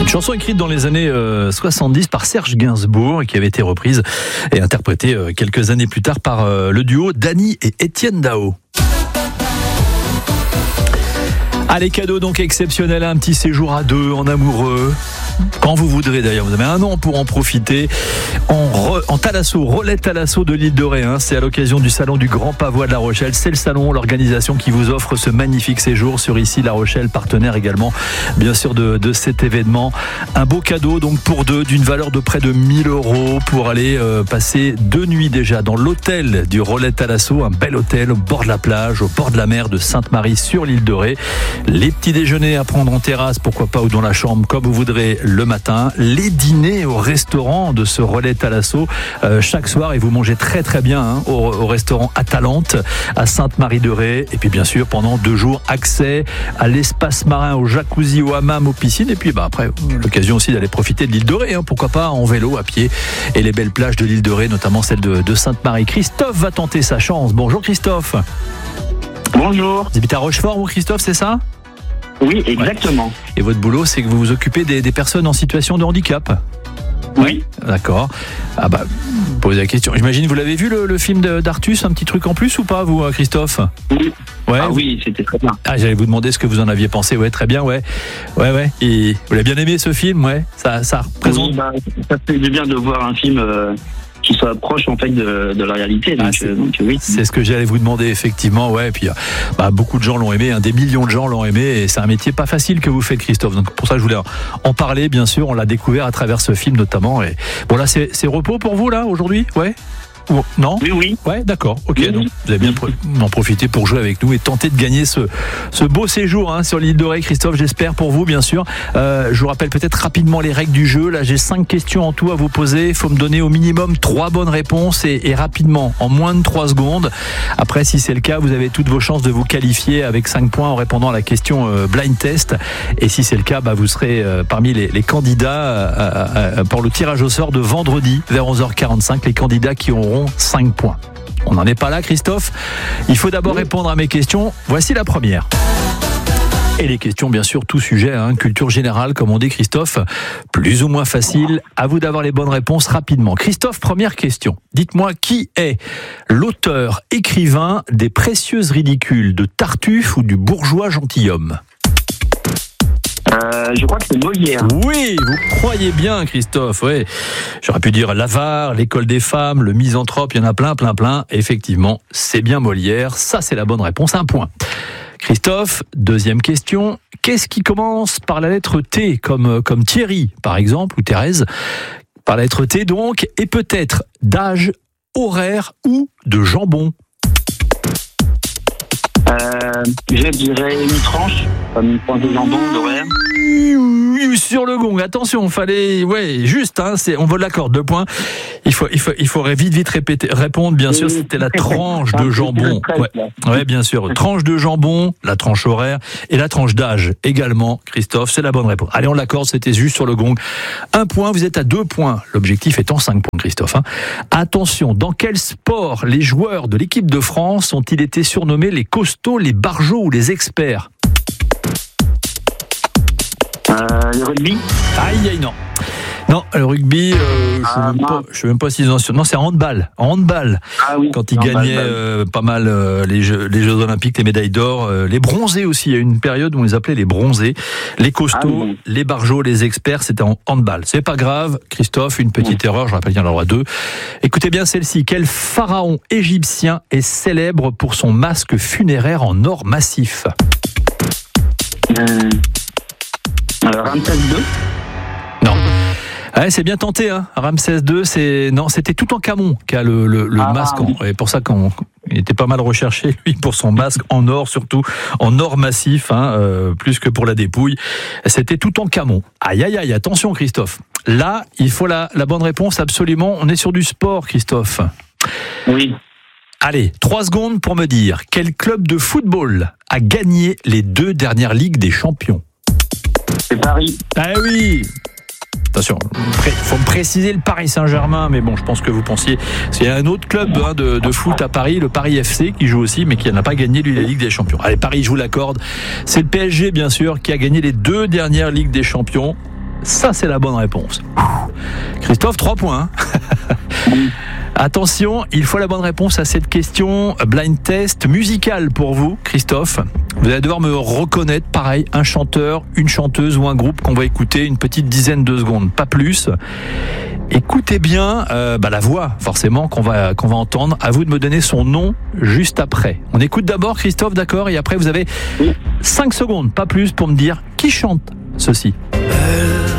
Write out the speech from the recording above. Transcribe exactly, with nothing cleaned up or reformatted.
Une chanson écrite dans les années euh, soixante-dix par Serge Gainsbourg et qui avait été reprise et interprétée euh, quelques années plus tard par euh, le duo Dany et Étienne Dao. Allez, cadeau donc exceptionnel, un petit séjour à deux en amoureux. Quand vous voudrez d'ailleurs, vous avez un an pour en profiter. En, re, en Thalasso, relais Thalasso de l'île de Ré, hein. C'est à l'occasion du salon du Grand Pavois de La Rochelle. C'est le salon, l'organisation qui vous offre ce magnifique séjour sur ici La Rochelle, partenaire également bien sûr de, de cet événement. Un beau cadeau donc pour deux d'une valeur de près de mille euros pour aller euh, passer deux nuits déjà dans l'hôtel du relais Thalasso, un bel hôtel au bord de la plage, au bord de la mer de Sainte-Marie sur l'île de Ré. Les petits déjeuners à prendre en terrasse, pourquoi pas, ou dans la chambre comme vous voudrez le matin. Les dîners au restaurant de ce relais Thalasso euh, chaque soir, et vous mangez très très bien hein, au, au restaurant Atalante à Sainte-Marie-de-Ré. Et puis bien sûr pendant deux jours accès à l'espace marin, au jacuzzi, au hammam, aux piscines. Et puis bah après l'occasion aussi d'aller profiter de l'île de Ré, hein, pourquoi pas en vélo, à pied, et les belles plages de l'île de Ré, notamment celle de, de Sainte-Marie. Christophe va tenter sa chance. Bonjour Christophe. Bonjour. Vous habitez à Rochefort, vous Christophe, c'est ça ? Oui, exactement. Ouais. Et votre boulot, c'est que vous vous occupez des, des personnes en situation de handicap ? Oui. D'accord. Ah bah, posez la question. J'imagine, vous l'avez vu le, le film de, d'Artus, un petit truc en plus ou pas, vous, Christophe ? Oui. Ouais. Ah oui, c'était très bien. Ah, j'allais vous demander ce que vous en aviez pensé. Ouais, très bien, ouais. Ouais, ouais. Et vous l'avez bien aimé ce film, ouais. Ça, ça représente. Oui, bah, ça fait du bien de voir un film euh, qui soit proche en fait de, de la réalité. Donc, ah, euh, donc oui. C'est ce que j'allais vous demander, effectivement, ouais. Et puis, bah, beaucoup de gens l'ont aimé, hein, des millions de gens l'ont aimé, et c'est un métier pas facile que vous faites, Christophe. Donc pour ça, je voulais en parler, bien sûr. On l'a découvert à travers ce film, notamment. Et bon, là, c'est, c'est repos pour vous là aujourd'hui, ouais. Ou, non ? Oui, oui. Ouais, d'accord. Ok, oui, donc oui. vous avez bien oui. en profité pour jouer avec nous et tenter de gagner ce, ce beau séjour hein, sur l'île de Ré, Christophe. J'espère pour vous, bien sûr. Euh, je vous rappelle peut-être rapidement les règles du jeu. Là, j'ai cinq questions en tout à vous poser. Il faut me donner au minimum trois bonnes réponses et, et rapidement, en moins de trois secondes. Après, si c'est le cas, vous avez toutes vos chances de vous qualifier avec cinq points en répondant à la question euh, blind test. Et si c'est le cas, bah, vous serez euh, parmi les, les candidats euh, euh, pour le tirage au sort de vendredi vers onze heures quarante-cinq. Les candidats qui auront cinq points. On n'en est pas là, Christophe. Il faut d'abord répondre à mes questions. Voici la première. Et les questions, bien sûr, tout sujet, hein, culture générale, comme on dit, Christophe, plus ou moins facile. À vous d'avoir les bonnes réponses rapidement. Christophe, première question. Dites-moi qui est l'auteur, écrivain des Précieuses ridicules de Tartuffe ou du Bourgeois gentilhomme ? Euh, je crois que c'est Molière. Oui, vous croyez bien, Christophe. Ouais. J'aurais pu dire l'avare, l'école des femmes, le misanthrope, il y en a plein, plein, plein. Effectivement, c'est bien Molière. Ça, c'est la bonne réponse. Un point. Christophe, deuxième question. Qu'est-ce qui commence par la lettre T, comme, comme Thierry, par exemple, ou Thérèse ? Par la lettre T, donc, et peut-être d'âge, horaire ou de jambon ? Euh, je dirais une tranche, comme une pointe de jambon d'horaire. Sur le gong, attention, fallait, ouais, juste, hein, c'est, on vole la corde, deux points. Il faut, il faut, il faudrait vite, vite répéter, répondre, bien sûr, c'était la tranche de jambon. Ouais, ouais, bien sûr, tranche de jambon, la tranche horaire et la tranche d'âge également, Christophe, c'est la bonne réponse. Allez, on l'accorde, c'était juste sur le gong. Un point, vous êtes à deux points. L'objectif étant cinq points, Christophe. Hein. Attention, dans quel sport les joueurs de l'équipe de France ont-ils été surnommés les costauds, les barjots ou les experts ? Euh, le rugby ? Aïe, aïe, non. Non, le rugby, euh, ah, je ne sais même pas s'ils en sont. Non, c'est en handball. En handball. Ah oui. Quand ils gagnaient euh, pas mal euh, les, Jeux, les Jeux Olympiques, les médailles d'or, euh, les bronzés aussi. Il y a eu une période où on les appelait les bronzés, les costauds, ah oui. les barjots, les experts. C'était en handball. C'est pas grave, Christophe. Une petite oui. erreur. Je rappelle qu'il y en aura deux. Écoutez bien celle-ci. Quel pharaon égyptien est célèbre pour son masque funéraire en or massif ? euh... Alors, Ramsès deux ? Non. Ouais, c'est bien tenté, hein. Ramsès deux, c'est non, c'était Toutankhamon qui a le, le, le ah, masque. En... Et pour ça qu'on il était pas mal recherché lui pour son masque en or, surtout en or massif, hein, euh, plus que pour la dépouille. C'était Toutankhamon. Aïe aïe aïe, attention Christophe. Là, il faut la, la bonne réponse absolument. On est sur du sport, Christophe. Oui. Allez, trois secondes pour me dire quel club de football a gagné les deux dernières Ligues des Champions. C'est Paris. Ah oui. Attention, il faut me préciser le Paris Saint-Germain, mais bon, je pense que vous pensiez. Parce qu'il y a un autre club hein, de, de foot à Paris, le Paris F C, qui joue aussi, mais qui n'a pas gagné lui la Ligue des Champions. Allez, Paris joue la corde. C'est le P S G, bien sûr, qui a gagné les deux dernières Ligues des Champions. Ça, c'est la bonne réponse. Christophe, trois points. Attention, il faut la bonne réponse à cette question. Blind test musical pour vous, Christophe. Vous allez devoir me reconnaître, pareil, un chanteur, une chanteuse ou un groupe qu'on va écouter une petite dizaine de secondes, pas plus. Écoutez bien euh, bah, la voix, forcément, qu'on va, qu'on va entendre. À vous de me donner son nom juste après. On écoute d'abord, Christophe, d'accord ? Et après, vous avez cinq secondes, pas plus, pour me dire qui chante ceci.